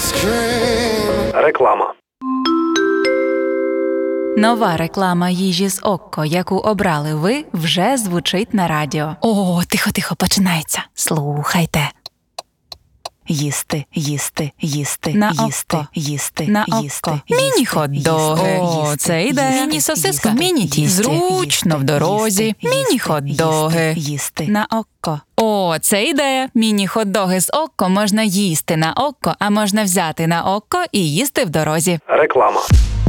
Реклама. Нова реклама їжі з Окко, яку обрали ви, вже звучить на радіо. О, тихо, починається. Слухайте. Їсти, їсти, їсти, на їсти, Окко. їсти, На їсти, Окко. їсти, Міні-хот-доги. їсти, О, це йде. їсти, Міні-сосиска. їсти, Міні-тісті. Зручно їсти, в дорозі. їсти, Міні-хот-доги. їсти. На Окко. О, це ідея. Міні-хот-доги з Окко можна їсти на Окко, а можна взяти на Окко і їсти в дорозі. Реклама.